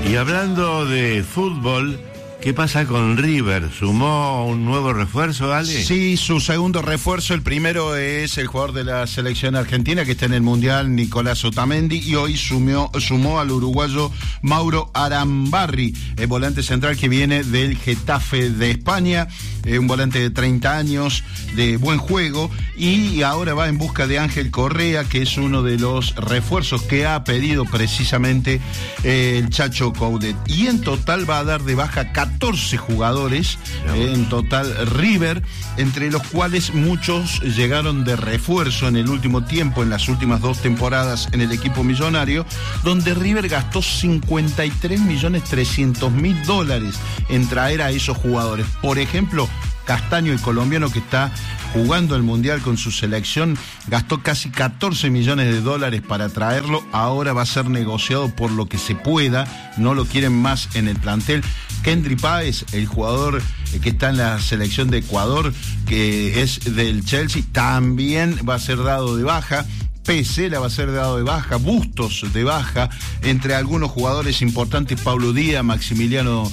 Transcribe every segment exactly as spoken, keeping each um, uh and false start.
Y hablando de fútbol, ¿qué pasa con River? ¿Sumó un nuevo refuerzo, Ale? Sí, su segundo refuerzo. El primero es el jugador de la selección argentina que está en el Mundial, Nicolás Otamendi, y hoy sumió, sumó al uruguayo Mauro Arambarri, el volante central que viene del Getafe de España, eh, un volante de treinta años, de buen juego, y ahora va en busca de Ángel Correa, que es uno de los refuerzos que ha pedido precisamente eh, el Chacho Coudet. Y en total va a dar de baja catorce jugadores, eh, en total River, entre los cuales muchos llegaron de refuerzo en el último tiempo, en las últimas dos temporadas en el equipo millonario, donde River gastó cincuenta y tres millones trescientos mil dólares en traer a esos jugadores. Por ejemplo, Castaño, el colombiano que está jugando el Mundial con su selección, gastó casi catorce millones de dólares para traerlo. Ahora va a ser negociado por lo que se pueda, no lo quieren más en el plantel. Kendry Páez, el jugador que está en la selección de Ecuador, que es del Chelsea, también va a ser dado de baja. Pesela va a ser dado de baja, Bustos de baja, entre algunos jugadores importantes, Pablo Díaz, Maximiliano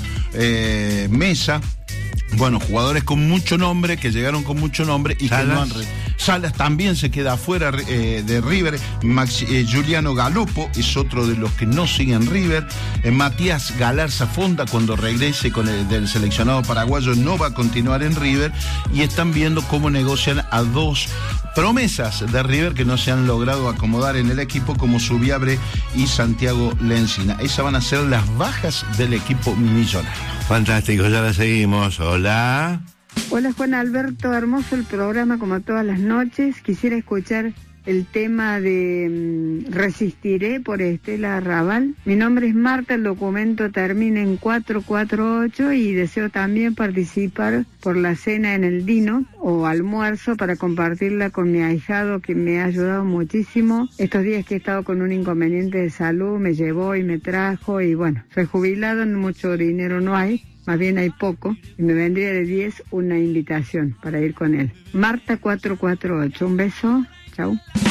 eh, Mesa. Bueno, jugadores con mucho nombre, que llegaron con mucho nombre y Salas. que no han... Re... Salas también se queda afuera eh, de River. Maxi, eh, Juliano Galopo es otro de los que no siguen River. Eh, Matías Galarza Fonda, cuando regrese con el del seleccionado paraguayo, no va a continuar en River. Y están viendo cómo negocian a dos promesas de River que no se han logrado acomodar en el equipo, como Subiabre y Santiago Lencina. Esas van a ser las bajas del equipo millonario. Fantástico, ya la seguimos. Hola. Hola Juan Alberto, hermoso el programa como todas las noches. Quisiera escuchar el tema de um, Resistiré por Estela Raval. Mi nombre es Marta, el documento termina en cuatro cuatro ocho y deseo también participar por la cena en el Dino o almuerzo para compartirla con mi ahijado, que me ha ayudado muchísimo. Estos días que he estado con un inconveniente de salud, me llevó y me trajo, y bueno, soy jubilado, mucho dinero no hay, más bien hay poco, y me vendría de diez una invitación para ir con él. Marta cuatro cuatro ocho, un beso, chau.